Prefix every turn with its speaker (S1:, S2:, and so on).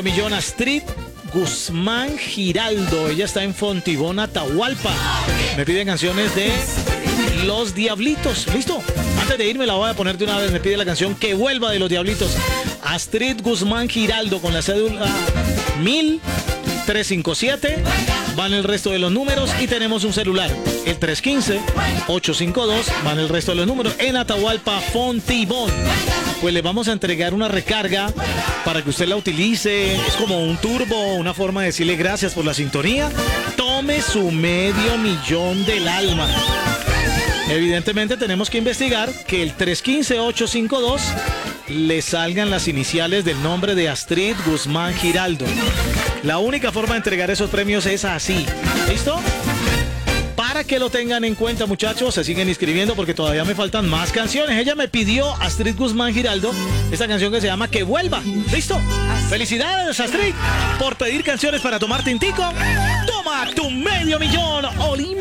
S1: Millón Astrid Guzmán Giraldo. Ella está en Fontibón, Atahualpa. Me piden canciones de Los Diablitos. ¿Listo? Antes de irme la voy a poner de una vez. Me pide la canción Que Vuelva de Los Diablitos. Astrid Guzmán Giraldo con la cédula 1357. Van el resto de los números y tenemos un celular. El 315-852. Van el resto de los números en Atahualpa, Fontibón. Pues le vamos a entregar una recarga para que usted la utilice. Es como un turbo, una forma de decirle gracias por la sintonía. Tome su $500,000 del alma. Evidentemente tenemos que investigar que el 315-852 le salgan las iniciales del nombre de Astrid Guzmán Giraldo. La única forma de entregar esos premios es así. ¿Listo? Para que lo tengan en cuenta, muchachos, se siguen inscribiendo porque todavía me faltan más canciones. Ella me pidió, Astrid Guzmán Giraldo, esta canción que se llama Que Vuelva. ¿Listo? Felicidades, Astrid, por pedir canciones para tomar tintico. Toma tu $500,000, Olima.